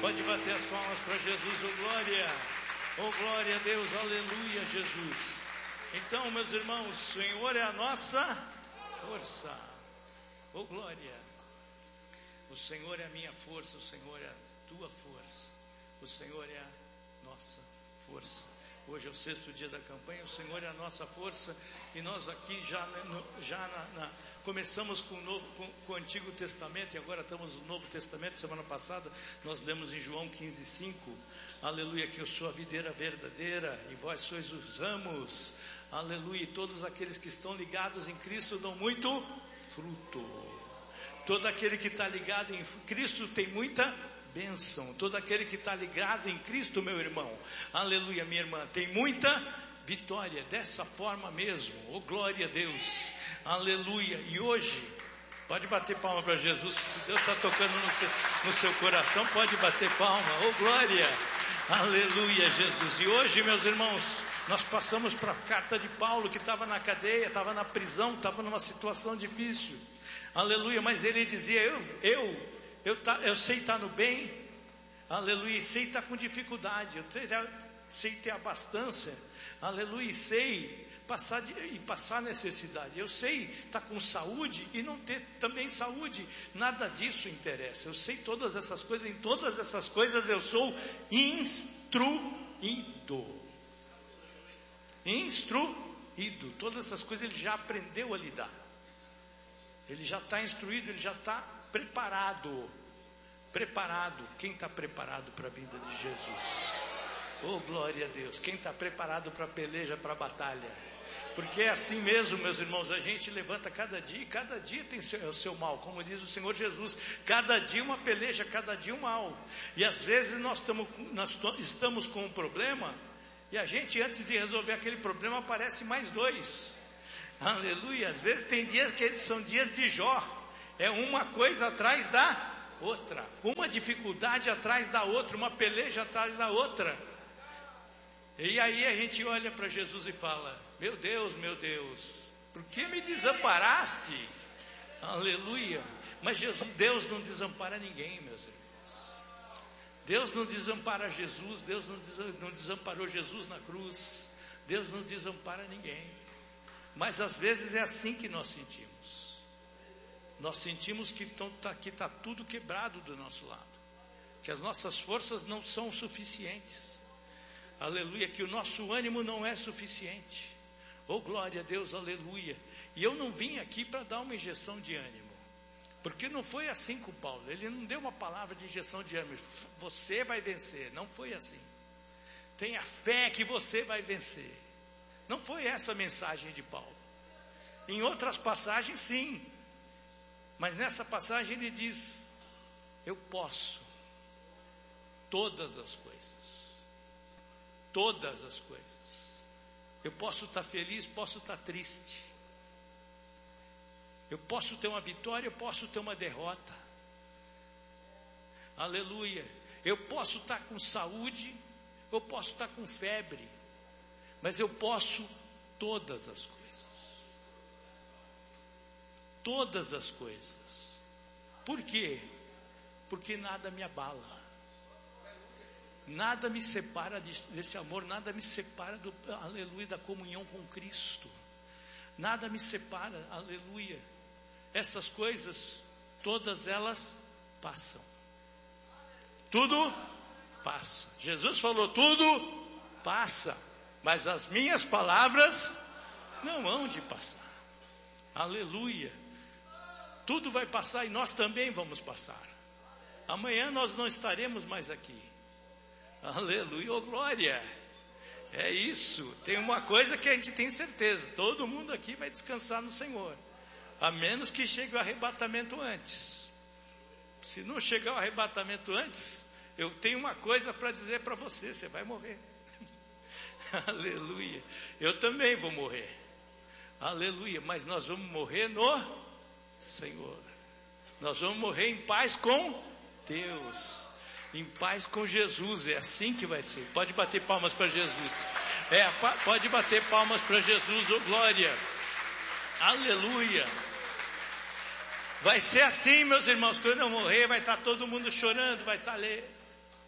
Pode bater as palmas para Jesus, oh glória a Deus, aleluia, Jesus. Então, meus irmãos, o Senhor é a nossa força, oh glória. O Senhor é a minha força, o Senhor é a tua força, o Senhor é a nossa força. Hoje é o 6º dia da campanha, o Senhor é a nossa força, e nós aqui começamos com o Antigo Testamento, e agora estamos no Novo Testamento. Semana passada nós lemos em João 15:5, aleluia, que eu sou a videira verdadeira, e vós sois os ramos, aleluia, e todos aqueles que estão ligados em Cristo dão muito fruto. Todo aquele que está ligado em Cristo tem muita bênção. Todo aquele que está ligado em Cristo, meu irmão, aleluia, minha irmã, tem muita vitória. Dessa forma mesmo, oh glória a Deus, aleluia. E hoje, pode bater palma para Jesus. Se Deus está tocando no seu coração, pode bater palma, oh glória, aleluia, Jesus. E hoje, meus irmãos, nós passamos para a carta de Paulo, que estava na cadeia, estava na prisão, estava numa situação difícil, aleluia, mas ele dizia, eu sei estar no bem, aleluia, e sei estar com dificuldade, eu sei ter abastança, aleluia, e sei passar necessidade, eu sei estar com saúde e não ter também saúde, nada disso interessa, eu sei todas essas coisas, em todas essas coisas eu sou instruído, todas essas coisas ele já aprendeu a lidar, ele já está instruído, ele já está preparado. Quem está preparado para a vinda de Jesus? Oh glória a Deus. Quem está preparado para a peleja, para a batalha? Porque é assim mesmo, meus irmãos, a gente levanta cada dia, e cada dia tem o seu mal, como diz o Senhor Jesus, cada dia uma peleja, cada dia um mal, e às vezes nós estamos com um problema, e a gente, antes de resolver aquele problema, aparece mais 2, aleluia. Às vezes tem dias que são dias de Jó, é uma coisa atrás da outra, uma dificuldade atrás da outra, uma peleja atrás da outra, e aí a gente olha para Jesus e fala, meu Deus, por que me desamparaste? Aleluia. Mas Deus não desampara ninguém, meus irmãos. Deus não desampara Jesus, Deus não desamparou Jesus na cruz, Deus não desampara ninguém. Mas às vezes é assim que nós sentimos. Nós sentimos que está tudo quebrado do nosso lado, que as nossas forças não são suficientes, aleluia, que o nosso ânimo não é suficiente, oh glória a Deus, aleluia. E eu não vim aqui para dar uma injeção de ânimo, porque não foi assim com Paulo, ele não deu uma palavra de injeção de ânimo, você vai vencer, não foi assim, tenha fé que você vai vencer, não foi essa a mensagem de Paulo. Em outras passagens sim, mas nessa passagem ele diz, eu posso todas as coisas, eu posso estar feliz, posso estar triste, eu posso ter uma vitória, eu posso ter uma derrota, aleluia, eu posso estar com saúde, eu posso estar com febre, mas eu posso todas as coisas. Todas as coisas. Por quê? Porque nada me abala, nada me separa desse amor, nada me separa aleluia, da comunhão com Cristo, nada me separa, aleluia. Essas coisas, todas elas passam, tudo passa. Jesus falou, tudo passa, mas as minhas palavras não hão de passar, aleluia. Tudo vai passar e nós também vamos passar. Amanhã nós não estaremos mais aqui. Aleluia, oh glória. É isso. Tem uma coisa que a gente tem certeza, todo mundo aqui vai descansar no Senhor, a menos que chegue o arrebatamento antes. Se não chegar o arrebatamento antes, eu tenho uma coisa para dizer para você, você vai morrer. Aleluia. Eu também vou morrer. Aleluia, mas nós vamos morrer no Senhor. Nós vamos morrer em paz com Deus, em paz com Jesus. É assim que vai ser. Pode bater palmas para Jesus. Pode bater palmas para Jesus, oh glória. Aleluia. Vai ser assim, meus irmãos. Quando eu morrer, vai estar todo mundo chorando, vai estar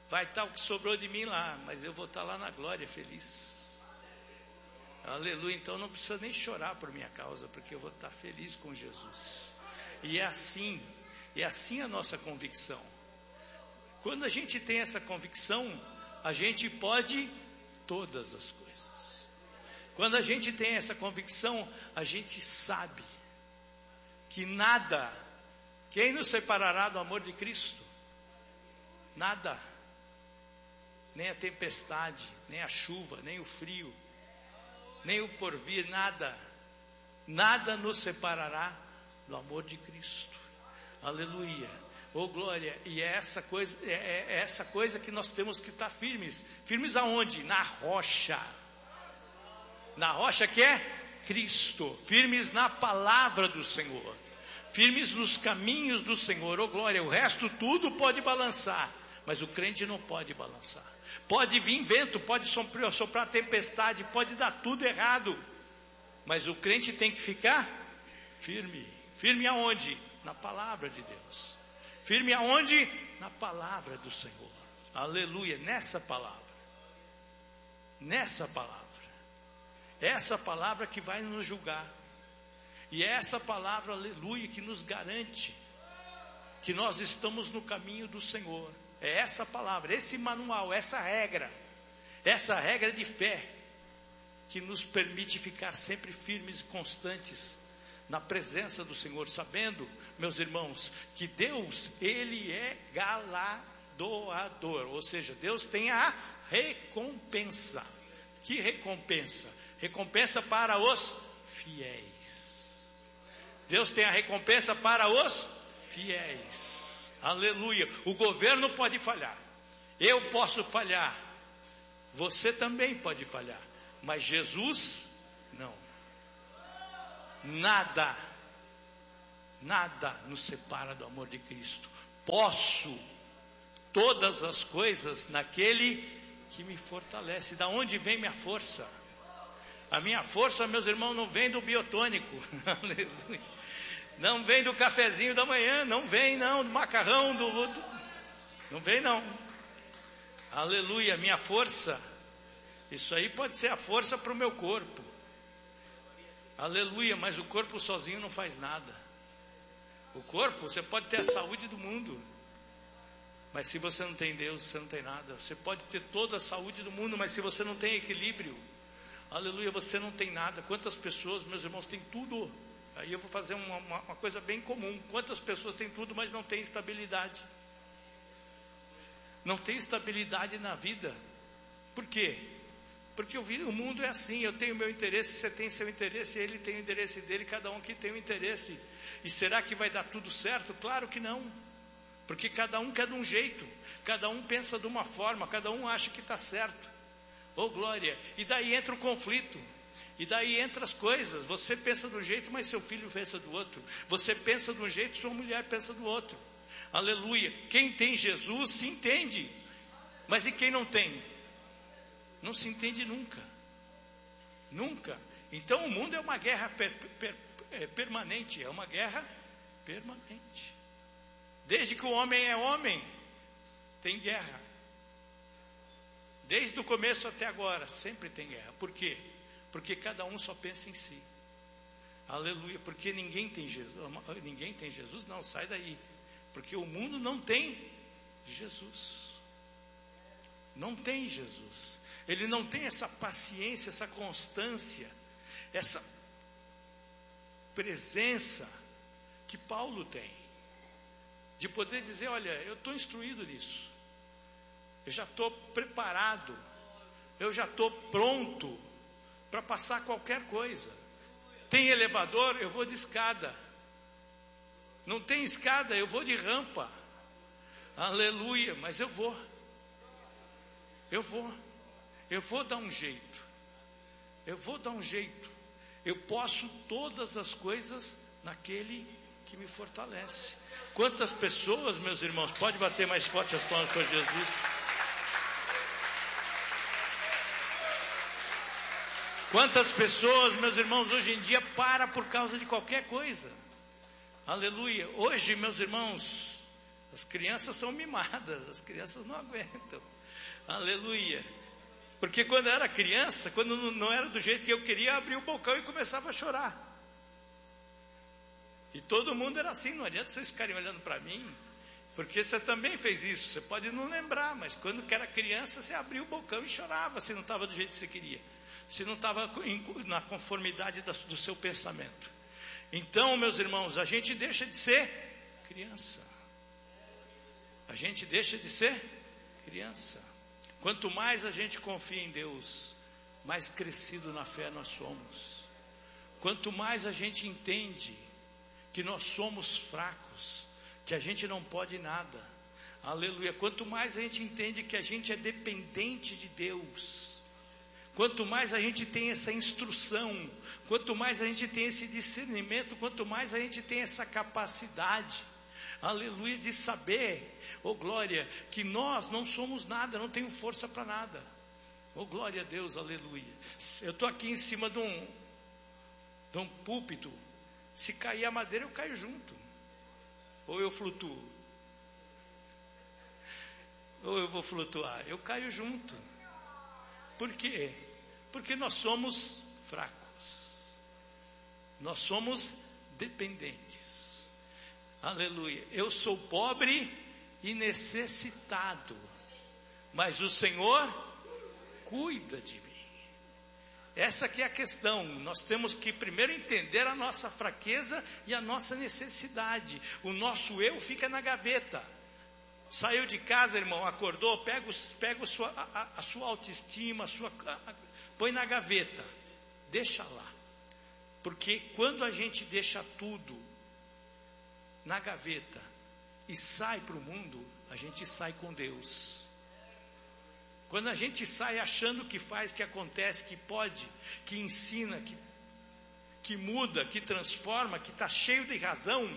Vai estar o que sobrou de mim lá, mas eu vou estar lá na glória feliz. Aleluia. Então não precisa nem chorar por minha causa, porque eu vou estar feliz com Jesus. E é assim a nossa convicção. Quando a gente tem essa convicção, a gente pode todas as coisas. Quando a gente tem essa convicção, a gente sabe que nada, quem nos separará do amor de Cristo? Nada. Nem a tempestade, nem a chuva, nem o frio, nem o porvir, nada. Nada nos separará do amor de Cristo. Aleluia. Oh glória. E é essa coisa que nós temos que estar firmes. Firmes aonde? Na rocha. Na rocha que é Cristo. Firmes na palavra do Senhor. Firmes nos caminhos do Senhor. Oh glória. O resto tudo pode balançar, mas o crente não pode balançar. Pode vir vento, pode soprar tempestade, pode dar tudo errado, mas o crente tem que ficar firme. Firme aonde? Na palavra de Deus. Firme aonde? Na palavra do Senhor. Aleluia. Nessa palavra. Nessa palavra. Essa palavra que vai nos julgar. E é essa palavra, aleluia, que nos garante que nós estamos no caminho do Senhor. É essa palavra, esse manual, essa regra de fé, que nos permite ficar sempre firmes e constantes na presença do Senhor, sabendo, meus irmãos, que Deus, Ele é galardoador, ou seja, Deus tem a recompensa. Que recompensa? Recompensa para os fiéis. Deus tem a recompensa para os fiéis. Aleluia. O governo pode falhar, eu posso falhar, você também pode falhar, mas Jesus não. Nada nos separa do amor de Cristo. Posso todas as coisas naquele que me fortalece. Da onde vem minha força? A minha força, meus irmãos, não vem do biotônico. Aleluia. Não vem do cafezinho da manhã, não vem não, do macarrão, não vem não. Aleluia, minha força, isso aí pode ser a força para o meu corpo. Aleluia, mas o corpo sozinho não faz nada. O corpo, você pode ter a saúde do mundo, mas se você não tem Deus, você não tem nada. Você pode ter toda a saúde do mundo, mas se você não tem equilíbrio, aleluia, você não tem nada. Quantas pessoas, meus irmãos, têm tudo? Aí eu vou fazer uma coisa bem comum. Quantas pessoas têm tudo, mas não têm estabilidade? Não tem estabilidade na vida. Por quê? Porque o mundo é assim. Eu tenho meu interesse, você tem seu interesse, ele tem o interesse dele, cada um aqui tem um interesse. E será que vai dar tudo certo? Claro que não. Porque cada um quer de um jeito, cada um pensa de uma forma, cada um acha que está certo. Oh glória! E daí entra o conflito. E daí entra as coisas, você pensa de um jeito, mas seu filho pensa do outro. Você pensa de um jeito, sua mulher pensa do outro. Aleluia. Quem tem Jesus se entende. Mas e quem não tem? Não se entende nunca. Nunca. Então o mundo é uma guerra permanente. É uma guerra permanente. Desde que o homem é homem, tem guerra. Desde o começo até agora, sempre tem guerra. Por quê? Porque cada um só pensa em si. Aleluia. Porque ninguém tem Jesus. Ninguém tem Jesus? Não, sai daí. Porque o mundo não tem Jesus. Não tem Jesus. Ele não tem essa paciência, essa constância, essa presença que Paulo tem. De poder dizer, olha, eu estou instruído nisso. Eu já estou preparado. Eu já estou pronto para passar qualquer coisa. Tem elevador, eu vou de escada. Não tem escada, eu vou de rampa. Aleluia, mas eu vou dar um jeito. Eu posso todas as coisas naquele que me fortalece. Quantas pessoas, meus irmãos, pode bater mais forte as palmas para Jesus? Quantas pessoas, meus irmãos, hoje em dia param por causa de qualquer coisa? Aleluia. Hoje, meus irmãos, As crianças são mimadas, as crianças não aguentam. Aleluia. Porque quando eu era criança, quando não era do jeito que eu queria, eu abria o bocão e começava a chorar. E todo mundo era assim, não adianta vocês ficarem olhando para mim, porque você também fez isso. Você pode não lembrar, mas quando era criança, você abria o bocão e chorava se não estava do jeito que você queria, se não estava na conformidade do seu pensamento. Então, meus irmãos, a gente deixa de ser criança. A gente deixa de ser criança. Quanto mais a gente confia em Deus, mais crescido na fé nós somos. Quanto mais a gente entende que nós somos fracos, que a gente não pode nada. Aleluia. Quanto mais a gente entende que a gente é dependente de Deus, quanto mais a gente tem essa instrução, quanto mais a gente tem esse discernimento, quanto mais a gente tem essa capacidade, aleluia, de saber, oh glória, que nós não somos nada, não tenho força para nada. Oh glória a Deus, aleluia. Eu estou aqui em cima de um púlpito, se cair a madeira eu caio junto, ou eu flutuo, ou eu vou flutuar, eu caio junto. Por quê? Porque nós somos fracos, nós somos dependentes. Aleluia. Eu sou pobre e necessitado, mas o Senhor cuida de mim. Essa aqui é a questão. Nós temos que primeiro entender a nossa fraqueza e a nossa necessidade. O nosso eu fica na gaveta. Saiu de casa, irmão, acordou, pega a sua autoestima, põe na gaveta, deixa lá. Porque quando a gente deixa tudo na gaveta e sai para o mundo, a gente sai com Deus. Quando a gente sai achando que faz, que acontece, que pode, que ensina, que muda, que transforma, que está cheio de razão,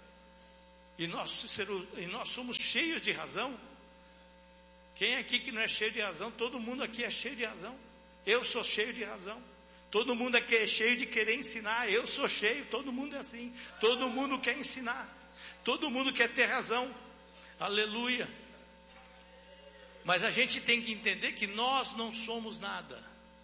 e nós somos cheios de razão. Quem aqui que não é cheio de razão? Todo mundo aqui é cheio de razão. Eu sou cheio de razão. Todo mundo aqui é cheio de querer ensinar. Eu sou cheio, todo mundo é assim. Todo mundo quer ensinar. Todo mundo quer ter razão. Aleluia. Mas a gente tem que entender que nós não somos nada.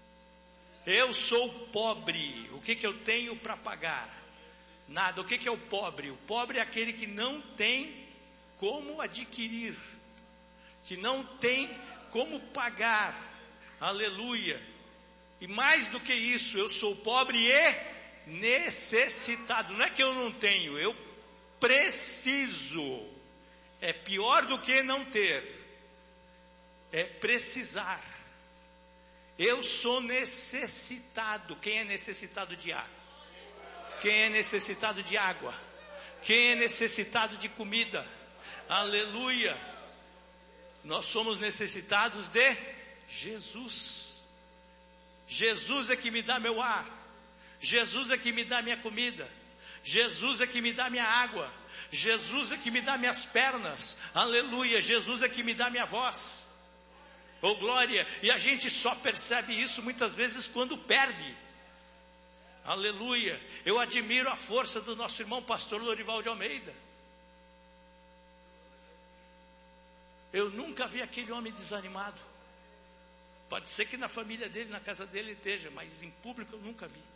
Eu sou pobre. O que eu tenho para pagar? Nada. O que é o pobre? O pobre é aquele que não tem como adquirir, que não tem como pagar. Aleluia. E mais do que isso, eu sou pobre e necessitado. Não é que eu não tenho, eu preciso. É pior do que não ter. É precisar. Eu sou necessitado. Quem é necessitado de ar? Quem é necessitado de água? Quem é necessitado de comida? Aleluia. Nós somos necessitados de Jesus. Jesus é que me dá meu ar. Jesus é que me dá minha comida. Jesus é que me dá minha água. Jesus é que me dá minhas pernas. Aleluia. Jesus é que me dá minha voz. Oh glória. E a gente só percebe isso muitas vezes quando perde. Aleluia. Eu admiro a força do nosso irmão pastor Lorival de Almeida. Eu nunca vi aquele homem desanimado. Pode ser que na família dele, na casa dele esteja, mas em público eu nunca vi.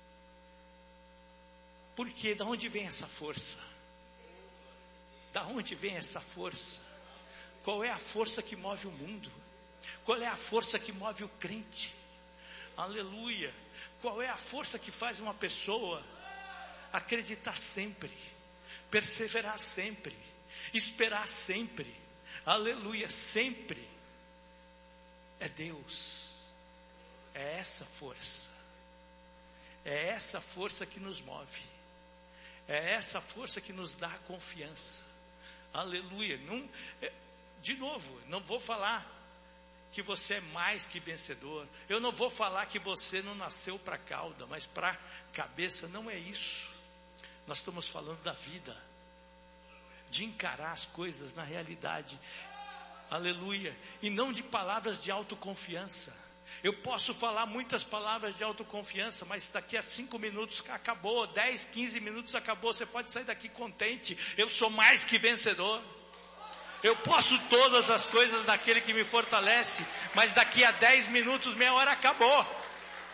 Por quê? Da onde vem essa força? Da onde vem essa força? Qual é a força que move o mundo? Qual é a força que move o crente? Aleluia. Qual é a força que faz uma pessoa acreditar sempre, perseverar sempre, esperar sempre? Aleluia, sempre. É Deus. É essa força. É essa força que nos move. É essa força que nos dá confiança. Aleluia. De novo, não vou falar que você é mais que vencedor. Eu não vou falar que você não nasceu para cauda, mas para cabeça. Não é isso. Nós estamos falando da vida, de encarar as coisas na realidade. Aleluia. E não de palavras de autoconfiança. Eu posso falar muitas palavras de autoconfiança, mas daqui a 5 minutos acabou, 10, 15 minutos acabou. Você pode sair daqui contente. Eu sou mais que vencedor. Eu posso todas as coisas naquele que me fortalece, mas daqui a 10 minutos, meia hora, acabou.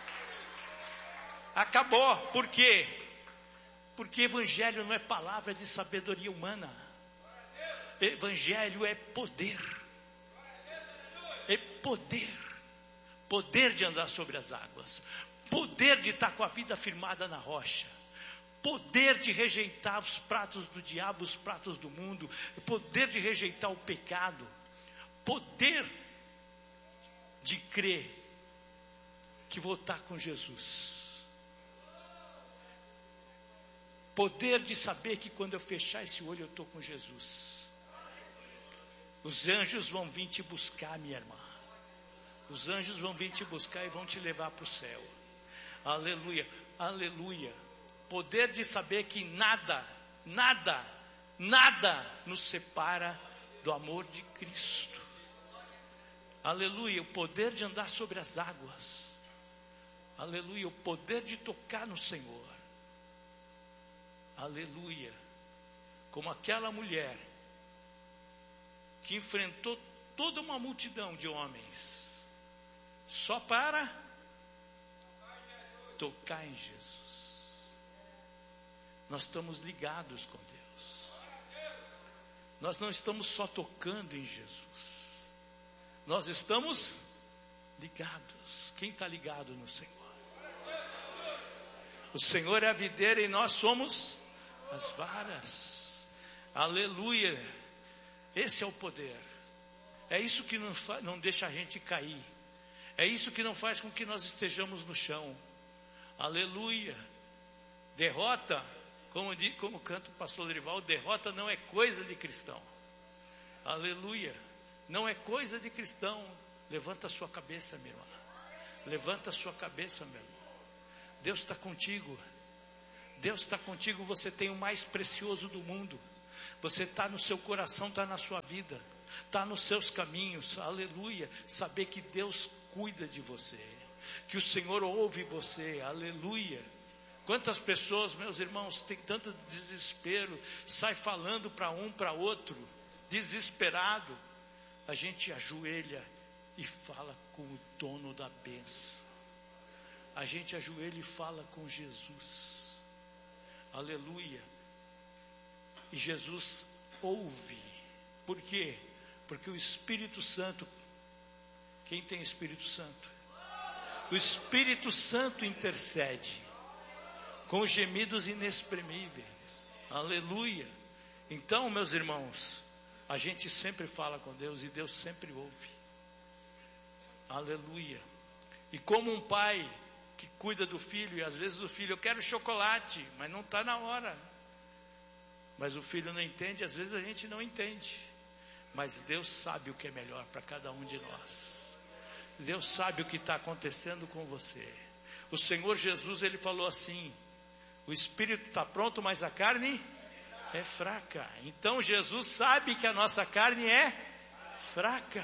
Acabou. Por quê? Porque evangelho não é palavra de sabedoria humana. Evangelho é poder. É poder. Poder de andar sobre as águas. Poder de estar com a vida firmada na rocha. Poder de rejeitar os pratos do diabo, os pratos do mundo. Poder de rejeitar o pecado. Poder de crer que vou estar com Jesus. Poder de saber que quando eu fechar esse olho eu estou com Jesus. Os anjos vão vir te buscar, minha irmã. Os anjos vão vir te buscar e vão te levar para o céu. Aleluia, aleluia. Poder de saber que nada nos separa do amor de Cristo. Aleluia, o poder de andar sobre as águas. Aleluia, o poder de tocar no Senhor. Aleluia, como aquela mulher que enfrentou toda uma multidão de homens, só para tocar em Jesus. Nós estamos ligados com Deus. Nós não estamos só tocando em Jesus. Nós estamos ligados. Quem está ligado no Senhor? O Senhor é a videira e nós somos as varas. Aleluia. Esse é o poder. É isso que não deixa a gente cair. É isso que não faz com que nós estejamos no chão. Aleluia. Derrota, como canta o pastor Lorival, derrota não é coisa de cristão. Aleluia. Não é coisa de cristão. Levanta a sua cabeça, minha irmã. Levanta a sua cabeça, meu irmão. Deus está contigo. Deus está contigo. Você tem o mais precioso do mundo. Você está no seu coração, está na sua vida, está nos seus caminhos. Aleluia. Saber que Deus cuida de você, que o Senhor ouve você. Aleluia. Quantas pessoas, meus irmãos, tem tanto desespero, sai falando para um, para outro, desesperado. A gente ajoelha e fala com o dono da bênção. A gente ajoelha e fala com Jesus. Aleluia. E Jesus ouve. Por quê? Porque o Espírito Santo, quem tem Espírito Santo? O Espírito Santo intercede com gemidos inexprimíveis. Aleluia. Então, meus irmãos, a gente sempre fala com Deus e Deus sempre ouve. Aleluia. E como um pai que cuida do filho, e às vezes o filho, eu quero chocolate, mas não está na hora. Mas o filho não entende, às vezes a gente não entende. Mas Deus sabe o que é melhor para cada um de nós. Deus sabe o que está acontecendo com você. O Senhor Jesus, Ele falou assim: o espírito está pronto, mas a carne é fraca. Então Jesus sabe que a nossa carne é fraca.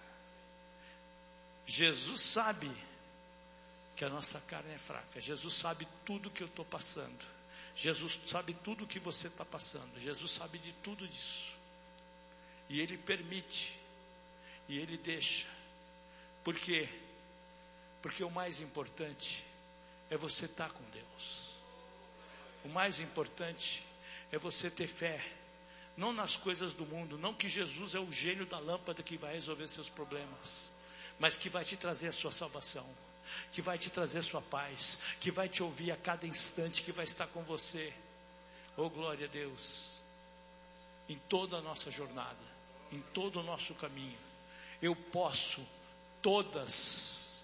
Jesus sabe que a nossa carne é fraca. Jesus sabe tudo que eu estou passando. Jesus sabe tudo que você está passando. Jesus sabe de tudo disso. E Ele permite. E Ele deixa. Por quê? Porque o mais importante é você estar com Deus. O mais importante é você ter fé. Não nas coisas do mundo. Não que Jesus é o gênio da lâmpada que vai resolver seus problemas, mas que vai te trazer a sua salvação, que vai te trazer a sua paz, que vai te ouvir a cada instante, que vai estar com você. Oh, glória a Deus. Em toda a nossa jornada, em todo o nosso caminho, eu posso todas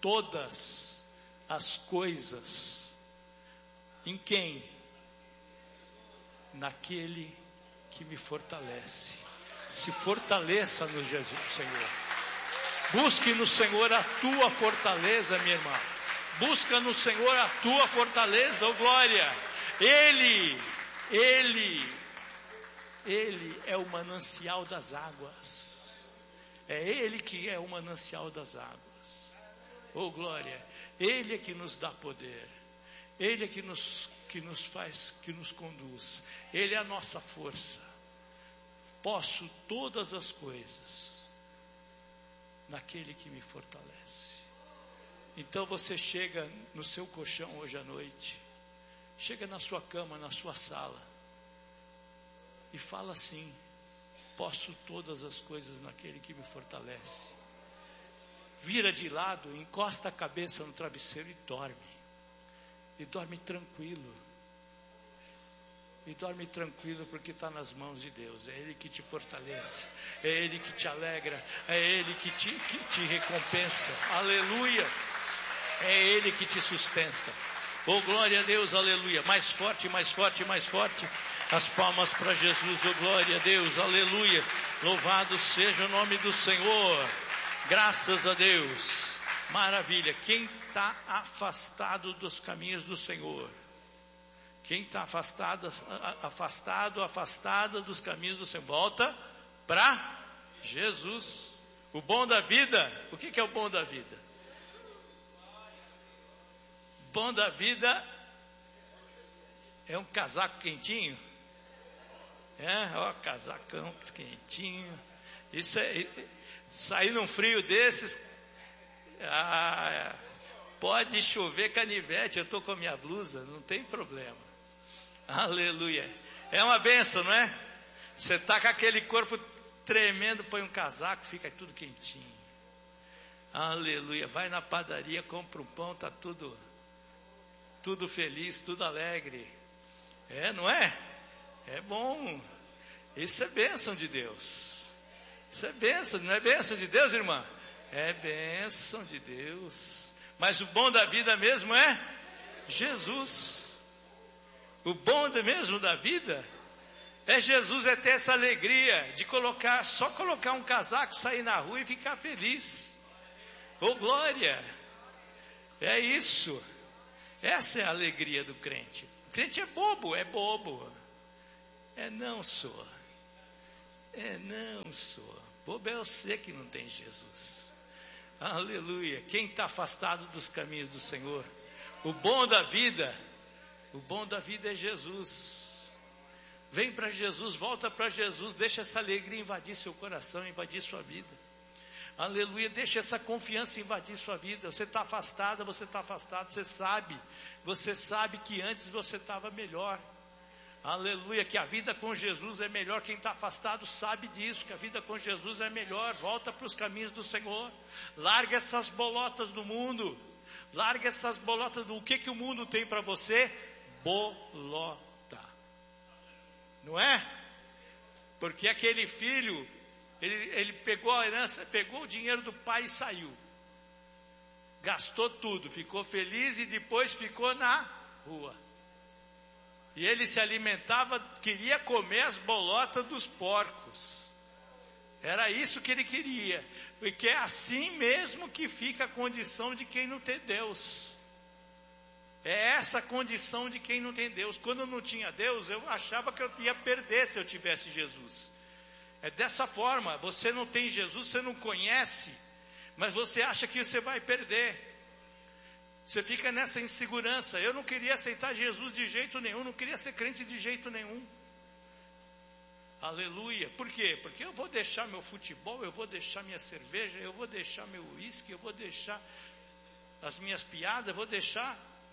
as coisas. Em quem? Naquele que me fortalece. Se fortaleça no Jesus, Senhor. Busque no Senhor a tua fortaleza, minha irmã. Busca no Senhor a tua fortaleza, oh glória. Ele é o manancial das águas. É Ele que é o manancial das águas. Oh glória. Ele é que nos dá poder. Ele é que nos faz, que nos conduz. Ele é a nossa força. posso todas as coisas naquele que me fortalece. Então você chega no seu colchão hoje à noite, chega na sua cama, na sua sala, e fala assim: posso todas as coisas naquele que me fortalece. Vira de lado, encosta a cabeça no travesseiro e dorme. E dorme tranquilo. E dorme tranquilo porque está nas mãos de Deus. É Ele que te fortalece, é Ele que te alegra, é Ele que te recompensa. Aleluia! É Ele que te sustenta. Oh, glória a Deus, aleluia. Mais forte, mais forte, mais forte. As palmas para Jesus, oh, glória a Deus, aleluia. Louvado seja o nome do Senhor. Graças a Deus. Maravilha. Quem está afastado dos caminhos do Senhor? Quem está afastada dos caminhos do Senhor? Volta para Jesus. O bom da vida. O que é o bom da vida? Bom da vida é um casaco quentinho. Ó, casacão quentinho. Isso é sair num frio desses. Pode chover canivete, eu estou com a minha blusa, não tem problema. Aleluia. É uma bênção, não é? Você está com aquele corpo tremendo, põe um casaco, fica tudo quentinho. Aleluia. Vai na padaria, compra um pão, está tudo feliz, tudo alegre. Não é? É bom. Isso é bênção de Deus. Isso é bênção, não é bênção de Deus, irmã? É bênção de Deus. Mas o bom da vida mesmo é Jesus. O bom mesmo da vida é Jesus, é ter essa alegria de só colocar um casaco, sair na rua e ficar feliz. Oh, glória! É isso. Essa é a alegria do crente. O crente é bobo. Não sou. Não sou. Bobo é você que não tem Jesus. Aleluia. Quem está afastado dos caminhos do Senhor? O bom da vida é Jesus. Vem para Jesus, volta para Jesus, deixa essa alegria invadir seu coração, invadir sua vida. Aleluia, deixa essa confiança invadir sua vida. Você está afastada, você está afastado, você sabe que antes você estava melhor. Aleluia, que a vida com Jesus é melhor. Quem está afastado sabe disso, que a vida com Jesus é melhor. Volta para os caminhos do Senhor. Larga essas bolotas do mundo. Larga essas bolotas do... O que o mundo tem para você? Bolota. Não é? Porque aquele filho, ele pegou a herança, pegou o dinheiro do pai e saiu. Gastou tudo, ficou feliz e depois ficou na rua. E ele se alimentava, queria comer as bolotas dos porcos. Era isso que ele queria. Porque é assim mesmo que fica a condição de quem não tem Deus. É essa a condição de quem não tem Deus. Quando eu não tinha Deus, eu achava que eu ia perder se eu tivesse Jesus. É dessa forma. Você não tem Jesus, você não conhece, mas você acha que você vai perder. Você fica nessa insegurança. Eu não queria aceitar Jesus de jeito nenhum, não queria ser crente de jeito nenhum. Aleluia. Por quê? Porque eu vou deixar meu futebol, eu vou deixar minha cerveja, eu vou deixar meu uísque, eu vou deixar as minhas piadas, eu vou deixar...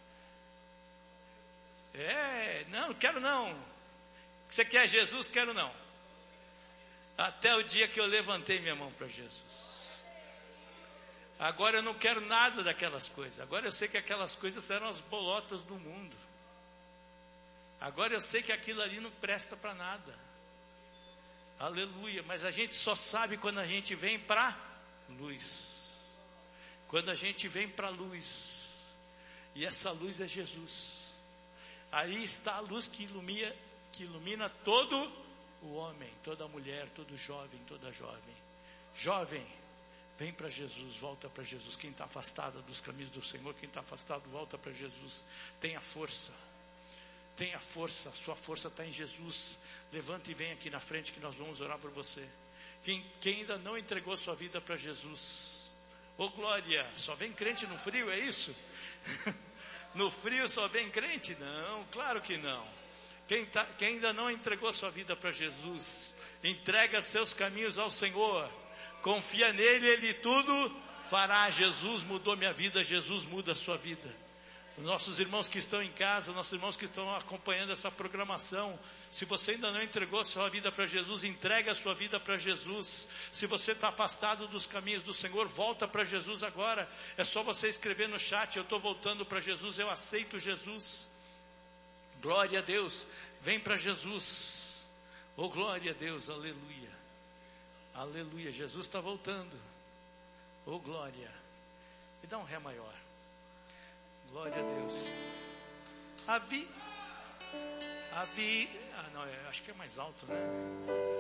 não quero não. Você quer Jesus? Quero não. Até o dia que eu levantei minha mão para Jesus. Agora eu não quero nada daquelas coisas. Agora eu sei que aquelas coisas eram as bolotas do mundo. Agora eu sei que aquilo ali não presta para nada. Aleluia. Mas a gente só sabe quando a gente vem para a luz. Quando a gente vem para a luz. E essa luz é Jesus. Aí está a luz que ilumina todo o homem, toda mulher, todo jovem, toda jovem. Jovem, vem para Jesus, volta para Jesus. Quem está afastado dos caminhos do Senhor, quem está afastado, volta para Jesus. Tenha força, sua força está em Jesus. Levanta e vem aqui na frente que nós vamos orar por você. Quem ainda não entregou sua vida para Jesus, ô glória, só vem crente no frio, é isso? No frio só vem crente? Não, claro que não. Quem ainda não entregou sua vida para Jesus, entrega seus caminhos ao Senhor, confia nele, Ele tudo fará. Jesus mudou minha vida, Jesus muda a sua vida. Os nossos irmãos que estão em casa, nossos irmãos que estão acompanhando essa programação, se você ainda não entregou sua vida para Jesus, entregue a sua vida para Jesus. Se você está afastado dos caminhos do Senhor, volta para Jesus agora. É só você escrever no chat: eu estou voltando para Jesus, eu aceito Jesus. Glória a Deus, vem para Jesus. Oh, glória a Deus, aleluia. Aleluia, Jesus está voltando. Oh, glória. Me dá um ré maior. Glória a Deus. Não, acho que é mais alto, né?